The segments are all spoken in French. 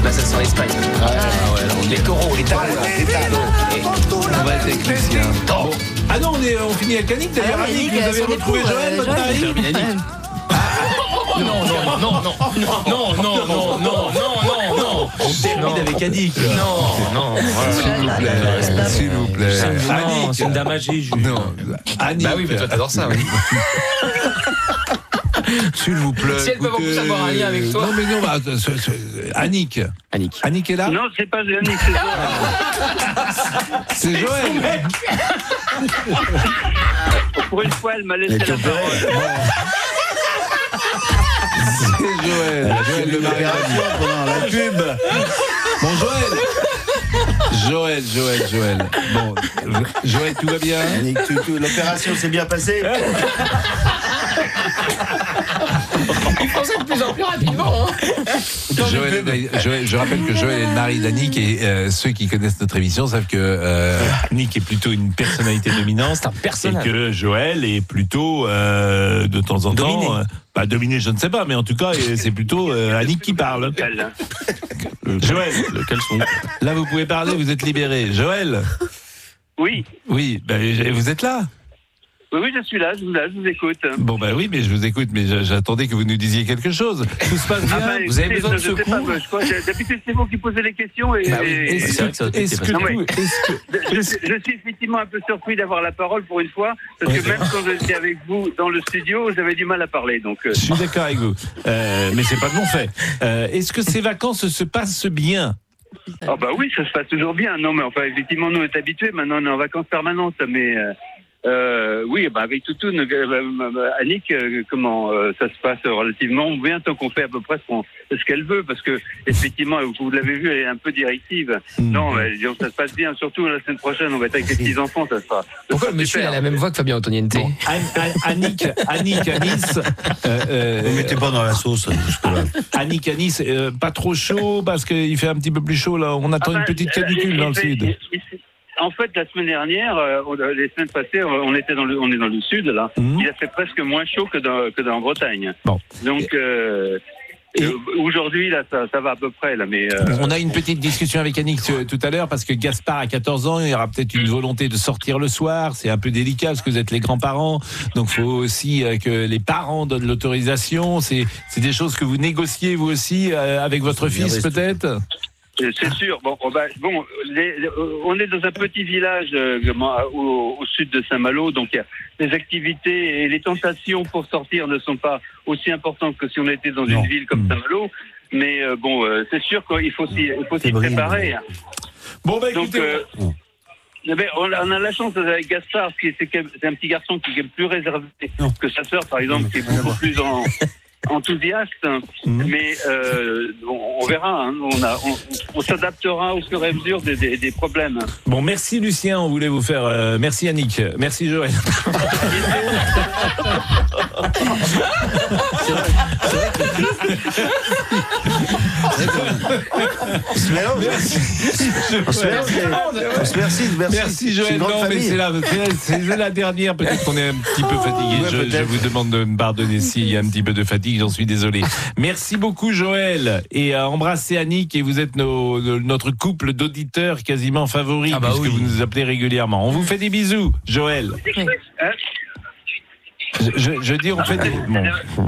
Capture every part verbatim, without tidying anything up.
Là, ça sent l'Espagne. Ah ouais, Les taureaux, les talons. On va être avec Lucien. Bon. Ah non, on, est, on finit avec Annick, d'ailleurs. Ah oui, Annick, Annick, vous avez sur les retrouvé cours, Joël, euh, votre mari? Terminé, Annick. Non, non, non, non, non, non, non, non, non, non, non, non. On termine avec Annick. Non, non, S'il vous plaît, s'il vous plaît. non, c'est une dame âgée, Jules. Non, Annick. Bah oui, mais toi t'adores ça, oui. S'il vous plaît. Si elle peut en plus avoir un lien avec toi. Non, mais non, bah, c'est- c'est- Annick. Annick. Annick est là? Non, c'est pas Yannick, c'est Joël. C'est Joël. Pour une fois, elle m'a laissé la parole. C'est Joël. Joël le mari d'Annick. pendant la pub. Bon, Joël. Joël, Joël, Joël. Bon, Joël, tout va bien? Annick, tout- tout- l'opération s'est bien passée. Il pensait de plus en plus rapidement. Joël, Joël, je rappelle que Joël est le mari d'Annick et euh, ceux qui connaissent notre émission savent que euh, Annick est plutôt une personnalité dominante. C'est un personnage. Et que Joël est plutôt euh, de temps en Dominé. temps. Euh, pas dominé, je ne sais pas, mais en tout cas, euh, c'est plutôt euh, Annick qui parle. Elle. Joël, lequel son? Là, vous pouvez parler, vous êtes libéré. Joël? Oui, Oui, ben, vous êtes là? oui, oui, je suis là, je vous, là, je vous écoute. Bon, ben oui, mais je vous écoute, mais j'attendais que vous nous disiez quelque chose. Tout se passe bien? Ah bah, Vous avez écoutez, besoin de je sais pas, secours? je crois que d'habitude, c'est vous qui posez les questions. Et, Bah oui, et- Est-ce c'est vrai que ça que, aurait été est-ce que, Non, mais- vous- est-ce que- je, je suis effectivement un peu surpris d'avoir la parole pour une fois, parce Ouais, que c'est même quand j'étais avec vous dans le studio, j'avais du mal à parler. Donc, euh, Je suis d'accord avec vous, euh, mais c'est pas de mon fait. Euh, Est-ce que ces vacances se passent bien? ah bah oui, ça se passe toujours bien. Non, mais enfin, effectivement, nous on est habitués. Maintenant, on est en vacances permanentes, mais euh, euh, oui, bah avec Toutoune, euh, Annick, euh, comment euh, ça se passe relativement bien tant qu'on fait à peu près ce, qu'on- ce qu'elle veut, parce que effectivement, vous l'avez vu, elle est un peu directive. Mmh. Non, euh, disons, ça se passe bien. Surtout la semaine prochaine, on va être avec les petits enfants, ça sera. ça Pourquoi sera le monsieur il super. a la même voix que Fabien Antoniente? Bon, An- An- Annick, Annick à Nice, euh, euh, Ne mettez pas dans la sauce jusque-là. Annick à Nice, euh, pas trop chaud parce qu'il fait un petit peu plus chaud là. On attend Ah une ben, petite euh, canicule il- dans le il- sud. il- il- En fait, la semaine dernière, euh, on- les semaines passées, on était dans le, on est dans le sud là. Mhm. Il a fait presque moins chaud que dans que dans Bretagne. Bon. Donc euh, Et- euh, aujourd'hui là, ça, ça va à peu près là, mais. euh, On a une petite discussion avec Annick euh, tout à l'heure parce que Gaspard a quatorze ans, il y aura peut-être une volonté de sortir le soir, c'est un peu délicat parce que vous êtes les grands-parents, donc il faut aussi euh, que les parents donnent l'autorisation, c'est c'est des choses que vous négociez vous aussi euh, avec votre Bien fils resté. peut-être? Euh, C'est sûr. Bon, on, va- bon les- les- on est dans un petit village euh, comment, au, au sud de Saint-Malo, donc il y a les activités et les tentations pour sortir ne sont pas aussi importantes que si on était dans Non. une ville comme Mmh. Saint-Malo. Mais euh, bon, euh, c'est sûr qu'il faut s'y, il faut s'y C'est brillant. préparer. Bon bah Donc, écoutez, euh, Mmh. eh ben, on, a, on a la chance avec Gaspard, qui est, c'est, c'est un petit garçon qui est plus réservé Non. que sa sœur, par exemple, qui est beaucoup plus en, enthousiaste. Mhm. Mais euh, on, on verra. Hein, on, a, on, on s'adaptera au fur et à mesure des, des, des problèmes. bon merci Lucien, on voulait vous faire, euh, merci Annick, merci Joël. On se mélange. On se mélange. On se merci, merci. Merci C'est Joël. une grande Non, mais famille. c'est la, c'est la- c'est la dernière. Peut-être qu'on est un petit peu fatigué. Ouais, je, je peut-être. vous demande de me pardonner s'il y a un petit peu de fatigue. J'en suis désolé. Merci beaucoup Joël. Et euh, embrassez Annick. Et vous êtes nos, nos- notre couple d'auditeurs quasiment favoris Ah bah puisque oui. vous nous appelez régulièrement. On vous fait des bisous, Joël. Hein Je, je, je dis on fait des. Bon.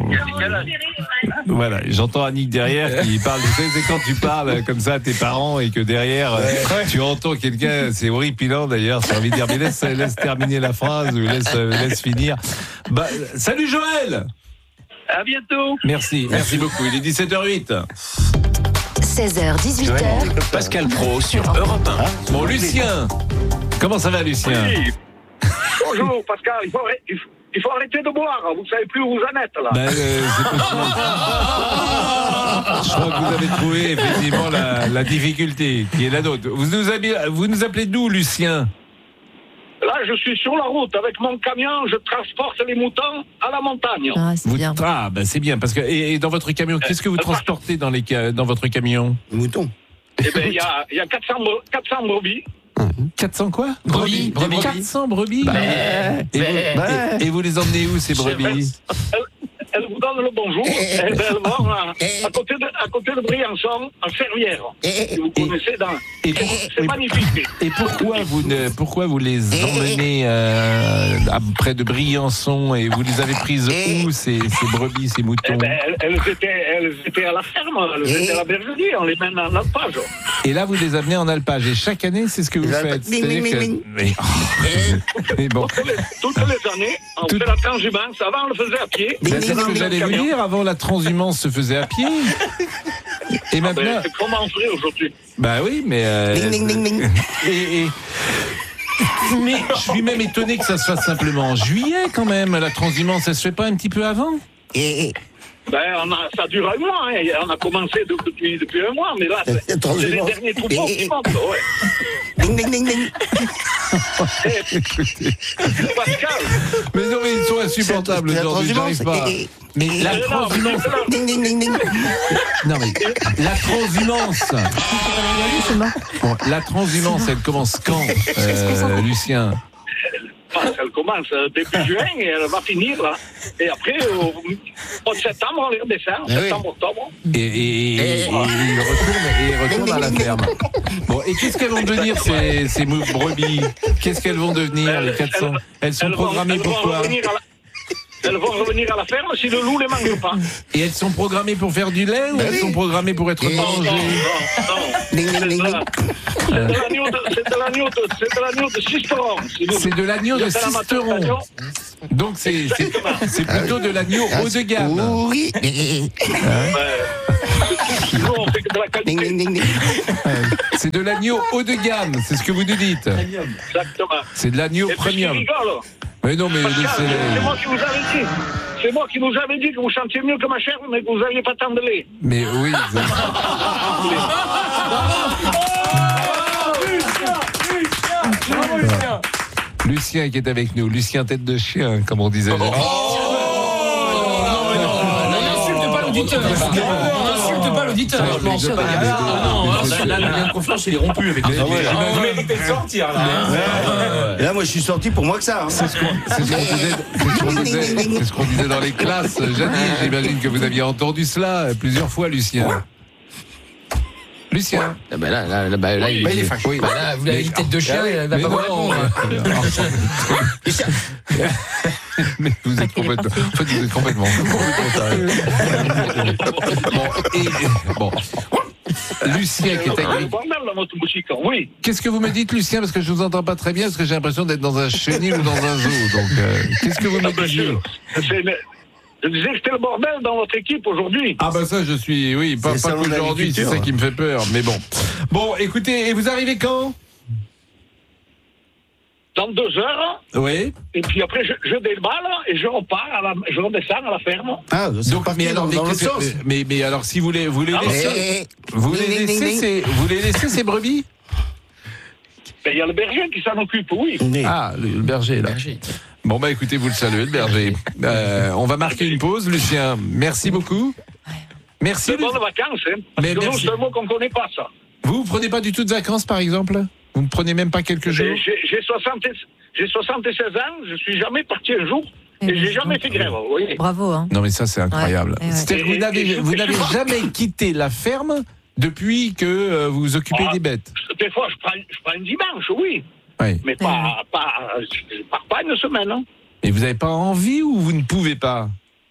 Voilà, j'entends Annick derrière qui parle. Vous savez, c'est quand tu parles comme ça à tes parents et que derrière euh, tu entends quelqu'un, c'est horripilant d'ailleurs. J'ai envie de dire, mais laisse, laisse terminer la phrase ou laisse, euh, laisse finir. Bah, salut Joël. À bientôt. Merci, merci beaucoup. Il est dix-sept heures huit. seize heures dix-huit heures. Pascal Pro sur Europe un. Bon, Lucien, comment ça va, Lucien? Oui. Bonjour Pascal, il faut, arrêter, il, faut, il faut arrêter de boire, vous ne savez plus où vous en êtes là. Ben, euh, c'est possible. Je crois que vous avez trouvé effectivement la, la difficulté qui est la nôtre. Vous nous, appelez, vous nous appelez d'où, Lucien? Là je suis sur la route avec mon camion, je transporte les moutons à la montagne. Ah, c'est Vous- bien. Ah, ben c'est bien. Parce que, et, et dans votre camion, qu'est-ce que vous transportez dans, les, ca- dans votre camion? Mouton. Eh bien il y a, il y a quatre cents, bre- quatre cents brebis. quatre cents quoi? Brebis, Des brebis. quatre cents brebis? Bah, et, vous, et- et vous les emmenez où, ces brebis? Elles, elles vous donne le bonjour. Eh, Eh ben, elles vont à, eh, à côté de, à côté de Briançon, en Ferrière. Eh, Si vous connaissez, dans, Et, pour- c'est et- magnifique. et pourquoi vous ne, pourquoi vous les emmenez euh, à- près de Briançon et vous les avez prises où ces, ces brebis, ces Eh moutons? ben, elles, elles étaient, elles étaient à la ferme, elles Eh. étaient à la bergerie, on les mène en alpage. Et là, vous les amenez en alpage. Et chaque année, c'est ce que vous Les alpa- faites. Ding, ding, C'est-à-dire ding, que- Mais, mais bon, Toutes les, toutes les années, on Tout- fait la transhumance. Avant, on le faisait à pied. Ding, Ben, c'est ding, ce que ding, j'allais vous camion. dire. Avant, la transhumance se faisait à pied. Et maintenant, Ben, c'est comment on ferait aujourd'hui. bah oui, mais euh, Ding, ding, ding, ding. Et, et- mais je suis même étonné que ça se fasse simplement en juillet quand même. La transhumance, ça se fait pas un petit peu avant? Eh, Ben, on a, ça dure un mois, hein. On a commencé de- depuis, depuis un mois, mais là, c'est, c'est les Transhumance. derniers troupeaux Eh, qui eh. montent. Ouais. Ding, ding, ding, ding. Pascal, Mais non, mais ils sont insupportables C'est la aujourd'hui, j'arrive transhumance. pas. Eh, eh. Mais la eh, non, transhumance, mais c'est Ding, ding, ding, ding. non mais la transhumance, bon, la transhumance, elle commence quand, euh, Lucien? là, elle commence euh, début juin et elle va finir là. Et après, au mois de septembre, on les redescend. Eh oui. Septembre, octobre. Et, et, et, et il retourne, et il retourne à la ferme. Bon, et qu'est-ce qu'elles vont devenir ces, ces mou- brebis? Qu'est-ce qu'elles vont devenir les quatre cents? Elles sont Elles vont- programmées elles pour vont quoi? revenir à la- Elles vont revenir à la ferme si le loup les mange pas. Et elles sont programmées pour faire du lait ou elles sont programmées pour être Et- Non, non, mangées? non. Ding, ding, C'est ding, de ding. la- c'est de l'agneau de, c'est de l'agneau de, c'est de l'agneau de Sisteron. C'est de l'agneau de C'est la Sisteron. mature Donc c'est c'est- c'est plutôt de l'agneau haut de gamme. Oui. Eh, eh, eh. Nous, on fait que de la Ding, qualité. ding, ding, ding. C'est de l'agneau haut de gamme, c'est ce que vous nous dites. Exactement. C'est de l'agneau Et puis, qui premium. rigole. Mais non, mais Pascal, c'est laissez-les. moi qui vous avais dit. C'est moi qui vous avais dit que vous chantiez mieux que ma chère, mais que vous n'aviez pas tant de lait. Mais oui. vous- Lucien qui est avec nous, Lucien tête de chien, comme on disait. N'insulte pas l'auditeur. N'insulte pas l'auditeur. Ah, je blague pas, Ah, mais- non, alors, là, là, le lien de confiance, il est rompu avec les. Ah ouais. Vous méritez de sortir là. Et là, moi, je suis sorti pour moi que ça. hein. C'est ce qu'on c'est ce qu'on disait, c'est ce qu'on disait, c'est ce qu'on disait dans les classes. Jadis, j'imagine que vous aviez entendu cela plusieurs fois, Lucien. Lucien. Ah bah là, là, là, bah, là, il, Bah, il est fâché. oui, bah là, vous l'avez dit tête de chien, il va Mais pas vous non, répondre. mais vous êtes complètement, en fait, vous êtes complètement, complètement taré. Bon, et, bon. Lucien qui est C'est avec. le bordel dans votre boutique. Oui. Qu'est-ce que vous me dites, Lucien? Parce que je vous entends pas très bien, parce que j'ai l'impression d'être dans un chenil ou dans un zoo. Donc, euh, qu'est-ce que vous me disiez? C'est le- Je disais que c'était le bordel dans votre équipe aujourd'hui. Ah bah ça, je suis, oui, pas, C'est pas le salon qu'aujourd'hui, c'est d'agriculture. ça qui me fait peur. Mais bon, bon, écoutez, et vous arrivez quand? Dans deux heures, Oui. et puis après, je, je déballe et je repars, à la, je redescends à la ferme. Ah, c'est Donc, parti mais alors, dans, mais, dans l'autre qu'est-ce sens. que- mais, mais alors, si vous les, vous les Ah, Eh, laissez, eh, eh. vous les Ding, ding, laissez, ding, ces, vous les laissez ces brebis? Ben, il y a le berger qui s'en occupe, oui. ding. Ah, le, le berger là. Bon bah écoutez, vous le saluez, le berger. Euh, on va marquer une pause, Lucien. Merci beaucoup. Merci. C'est Lu- bonnes vacances, hein. Parce Mais que nous, merci. c'est un mot qu'on ne connaît pas, ça. Vous, vous prenez pas du tout de vacances, par exemple? Vous ne prenez même pas quelques jours? J'ai j'ai soixante et- j'ai soixante-seize ans, je suis jamais parti un jour, Eh et ben, j'ai dis jamais donc. fait grève, vous voyez. Bravo, hein. Non mais ça c'est incroyable. Ouais, ouais, ouais. C'est-à-dire que vous Et- n'avez et- vous et- n'avez et- jamais quitté la ferme depuis que euh, vous vous occupez Ah. des bêtes. Des fois, je prends, je prends un dimanche, oui, Oui. mais pas, pas, je pars pas une semaine. Hein. Et vous n'avez pas envie ou vous ne pouvez pas?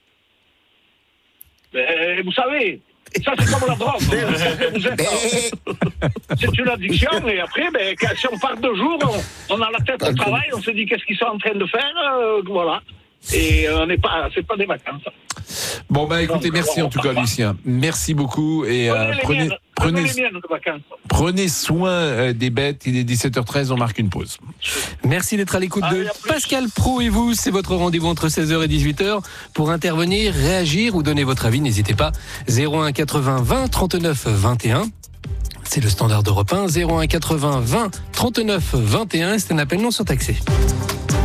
Mais, vous savez, ça c'est comme la drogue. Vous êtes- Eh, C'est une addiction, et après, ben, quand- si on part deux jours, on, on a la tête au travail, on se dit qu'est-ce qu'ils sont en train de faire, euh, voilà. Et euh, on n'est pas, c'est pas des vacances. Bon bah écoutez, Donc, merci on en tout cas part pas. Lucien. Merci beaucoup et euh, Prenez les prenez miennes, prenez prenez les miennes de vacances. prenez soin euh, des bêtes. Il est dix-sept heures treize, on marque une pause. Merci d'être à l'écoute Allez, de à plus. Pascal Pro et vous. C'est votre rendez-vous entre seize heures et dix-huit heures. Pour intervenir, réagir ou donner votre avis, n'hésitez pas. zéro un quatre-vingts vingt trente-neuf vingt et un. C'est le standard d'Europe un. zéro un quatre-vingts vingt trente-neuf vingt et un. C'est un appel non surtaxé.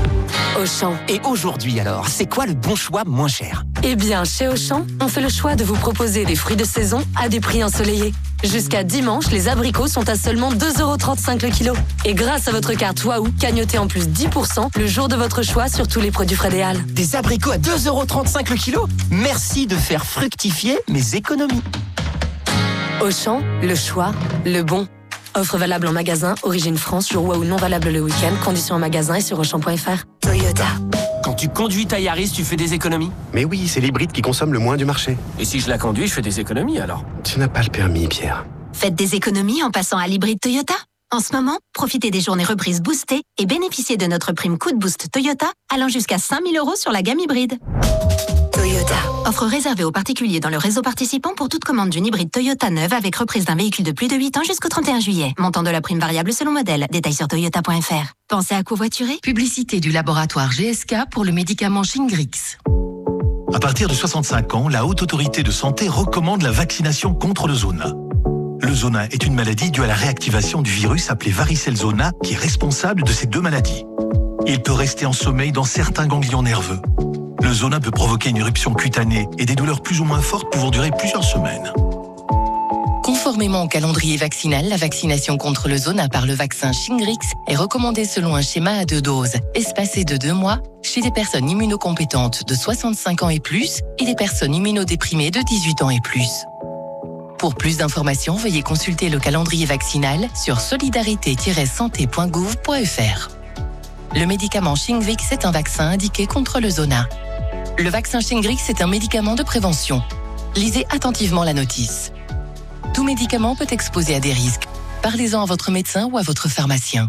Auchan. Et aujourd'hui alors, c'est quoi le bon choix moins cher? Eh bien, chez Auchan, on fait le choix de vous proposer des fruits de saison à des prix ensoleillés. Jusqu'à dimanche, les abricots sont à seulement deux euros trente-cinq le kilo. Et grâce à votre carte Waouh, cagnotez en plus dix pour cent le jour de votre choix sur tous les produits Frédéal. Des abricots à deux euros trente-cinq le kilo? Merci de faire fructifier mes économies. Auchan, le choix, le bon. Offre valable en magasin, origine France, jour Waouh non valable le week-end, conditions en magasin et sur auchan point f r. Toyota. Quand tu conduis ta Yaris, tu fais des économies? Mais oui, c'est l'hybride qui consomme le moins du marché. Et si je la conduis, je fais des économies alors? Tu n'as pas le permis, Pierre. Faites des économies en passant à l'hybride Toyota. En ce moment, profitez des journées reprises boostées et bénéficiez de notre prime coup de boost Toyota allant jusqu'à cinq mille euros sur la gamme hybride. Toyota. Offre réservée aux particuliers dans le réseau participant pour toute commande d'une hybride Toyota neuve avec reprise d'un véhicule de plus de huit ans jusqu'au trente et un juillet. Montant de la prime variable selon modèle. Détails sur toyota point f r. Pensez à covoiturer? Publicité du laboratoire G S K pour le médicament Shingrix. À partir de soixante-cinq ans, la Haute Autorité de Santé recommande la vaccination contre le zona. Le zona est une maladie due à la réactivation du virus appelé varicelle zona qui est responsable de ces deux maladies. Il peut rester en sommeil dans certains ganglions nerveux. Le zona peut provoquer une éruption cutanée et des douleurs plus ou moins fortes pouvant durer plusieurs semaines. Conformément au calendrier vaccinal, la vaccination contre le zona par le vaccin Shingrix est recommandée selon un schéma à deux doses, espacé de deux mois, chez des personnes immunocompétentes de soixante-cinq ans et plus et des personnes immunodéprimées de dix-huit ans et plus. Pour plus d'informations, veuillez consulter le calendrier vaccinal sur solidarité tiret santé point gouv point f r. Le médicament Shingrix est un vaccin indiqué contre le zona. Le vaccin Shingrix est un médicament de prévention. Lisez attentivement la notice. Tout médicament peut exposer à des risques. Parlez-en à votre médecin ou à votre pharmacien.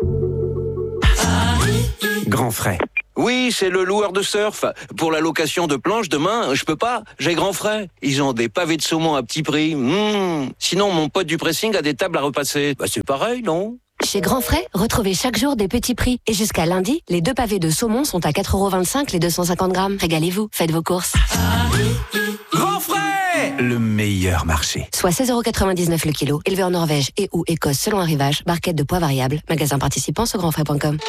Grand frais. Oui, c'est le loueur de surf. Pour la location de planches, demain, je peux pas. J'ai grand frais. Ils ont des pavés de saumon à petit prix. Mmh. Sinon, mon pote du pressing a des tables à repasser. Bah, c'est pareil, non? Chez Grand Frais, retrouvez chaque jour des petits prix. Et jusqu'à lundi, les deux pavés de saumon sont à quatre euros vingt-cinq les deux cent cinquante grammes. Régalez-vous, faites vos courses. Grand frais! Le meilleur marché. Soit seize euros quatre-vingt-dix-neuf le kilo. Élevé en Norvège et ou Écosse selon arrivage. Barquette de poids variable. Magasin participant sur grand frais point com.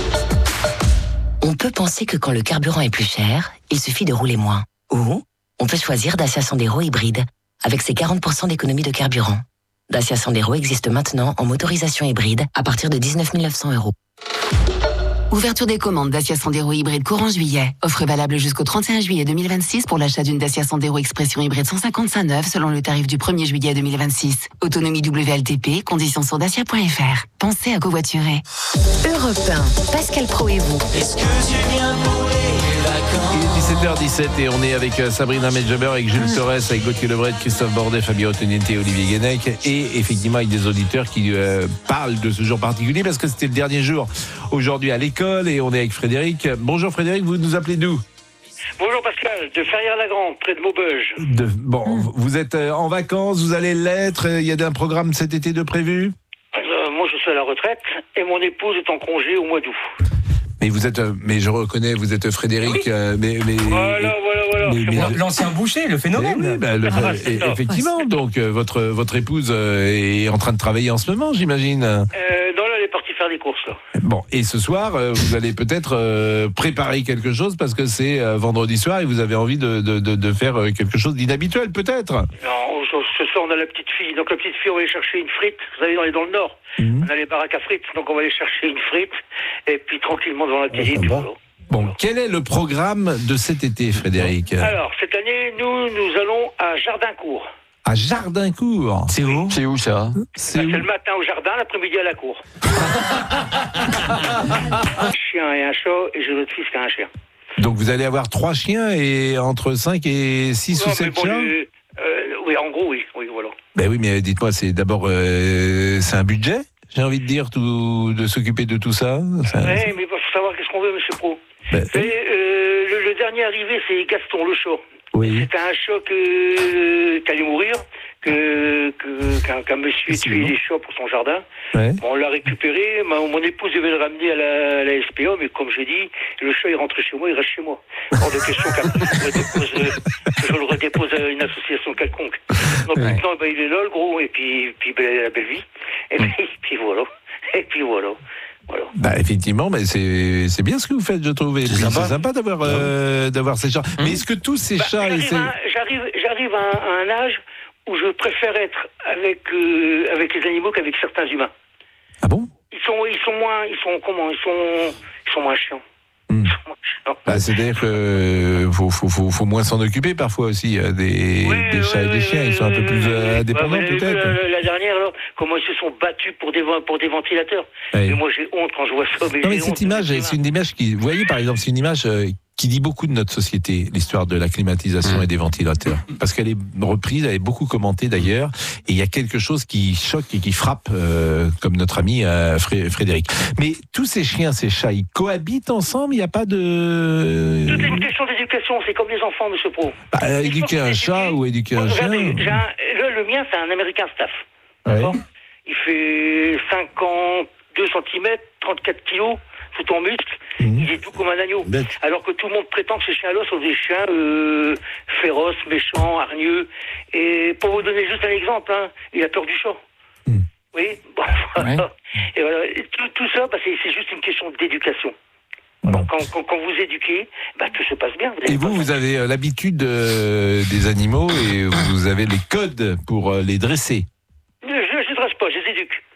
On peut penser que quand le carburant est plus cher, il suffit de rouler moins. Ou on peut choisir Dacia Sandero hybride, avec ses quarante pour cent d'économie de carburant. Dacia Sandero existe maintenant en motorisation hybride à partir de dix-neuf mille neuf cents euros. Ouverture des commandes Dacia Sandero hybride courant juillet. Offre valable jusqu'au trente et un juillet deux mille vingt-six pour l'achat d'une Dacia Sandero Expression hybride cent cinquante-cinq neuve selon le tarif du premier juillet deux mille vingt-six. Autonomie W L T P, conditions sur dacia point f r. Pensez à covoiturer. Europe un, Pascal Pro et vous. Est-ce que tu viens pour les vacances? Il est dix-sept heures dix-sept et on est avec Sabrina Medjaber, avec Jules Torres, avec Gauthier Lebret, Christophe Bordet, Fabien Otoniente et Olivier Guénec, et effectivement avec des auditeurs qui euh, parlent de ce jour particulier parce que c'était le dernier jour aujourd'hui à l'école et on est avec Frédéric. Bonjour Frédéric, vous nous appelez d'où? Bonjour Pascal, de Ferrières-la-Grande, près de Maubeuge. De, bon, vous êtes en vacances, vous allez l'être, il y a un programme cet été de prévu? euh, Moi je suis à la retraite et mon épouse est en congé au mois d'août. Mais vous êtes, mais je reconnais, vous êtes Frédéric, oui. euh, mais, mais voilà, voilà, voilà. Mais, mais, l'ancien boucher, le phénomène. Oui, bah, le, ah, et, effectivement, donc euh, votre votre épouse euh, est en train de travailler en ce moment, j'imagine. Euh, non, là, elle est partie faire des courses là. Bon, et ce soir, euh, vous allez peut-être euh, préparer quelque chose parce que c'est euh, vendredi soir et vous avez envie de de, de, de faire quelque chose d'inhabituel, peut-être. Non, ce soir on a la petite fille, donc la petite fille on va aller chercher une frite. Vous savez, on est dans le Nord. Mmh. On a les baraques à frites, donc on va aller chercher une frite et puis tranquillement devant la télé. Bon. bon, quel est le programme de cet été, Frédéric? Alors, cette année, nous, nous allons à Jardincourt. À Jardincourt? C'est où? C'est où ça? C'est, c'est le matin au jardin, l'après-midi à la cour. Un chien et un chat, et j'ai notre fils qui a un chien. Donc vous allez avoir trois chiens et entre cinq et six non, ou sept bon, chiens les, euh, Oui, en gros, oui, oui, voilà. Ben oui, mais dites-moi, c'est d'abord, euh, c'est un budget, j'ai envie de dire, tout, de s'occuper de tout ça. ça oui, mais il faut savoir qu'est-ce qu'on veut, monsieur Pro. Ben, et, euh, le, le dernier arrivé, c'est Gaston, le chat. Oui. C'était un chat que, qui allait mourir, que, que, qu'un, qu'un monsieur c'est tuait bon. les chats pour son jardin. Ouais. Bon, on l'a récupéré, ma, mon épouse devait le ramener à la, à la S P A, mais comme j'ai dit, le chat est rentré chez moi, il reste chez moi. Hors de question qu'après je le redépose, euh, je le redépose à une association quelconque. Donc ouais. Maintenant, ben, il est là, le gros, et puis, puis ben, la belle vie. Et puis, puis voilà. Et puis voilà. Voilà. Bah effectivement, mais c'est c'est bien ce que vous faites, je trouve. Et C'est puis, sympa. c'est sympa d'avoir euh, d'avoir ces chats. Mmh. Mais est-ce que tous ces Bah, chats et j'arrive, ces... à, j'arrive, j'arrive à, un, à un âge où je préfère être avec euh, avec les animaux qu'avec certains humains. Ah bon? Ils sont ils sont moins ils sont comment ils sont ils sont moins chiants. Mmh. Ils sont moins chiants. Bah, c'est-à-dire qu'il faut, faut, faut, faut moins s'en occuper parfois aussi euh, des, Oui, des oui, chats et des oui, chiens. Ils sont un peu oui, plus oui, euh, oui. indépendants Bah, vous avez vu peut-être. La, la dernière, alors, comment ils se sont battus pour des, pour des ventilateurs. Oui. Et moi, j'ai honte quand je vois ça. Mais Non mais j'ai cette honte, image, c'est c'est une image qui, vous voyez par exemple, c'est une image euh, qui dit beaucoup de notre société, l'histoire de la climatisation Mmh. et des ventilateurs, parce qu'elle est reprise, elle est beaucoup commentée d'ailleurs, et il y a quelque chose qui choque et qui frappe, euh, comme notre ami euh, Fré- Frédéric. Mais tous ces chiens, ces chats, ils cohabitent ensemble, il n'y a pas de... Tout est une question d'éducation, c'est comme les enfants, monsieur Pro. Bah, euh, Il faut éduquer que un vous chat éduquiez. ou éduquer un chien... Regardez, j'ai un- le, le mien, c'est un American Staff. Ouais. D'accord. Il fait cinquante-deux centimètres, trente-quatre kilos, tout en muscles. Mmh. Il est tout comme un agneau. Bête. Alors que tout le monde prétend que ces chiens-là sont des chiens euh, féroces, méchants, hargneux. Et pour vous donner juste un exemple, hein, il a peur du chat. Mmh. Oui, bon, Ouais. et voilà. Et tout, tout ça, bah, c'est, c'est juste une question d'éducation. Bon. Quand, quand, quand vous éduquez, bah, tout se passe bien. Et vous, vous avez euh, l'habitude euh, des animaux et vous avez les codes pour euh, les dresser. Je ne les dresse pas, je les éduque.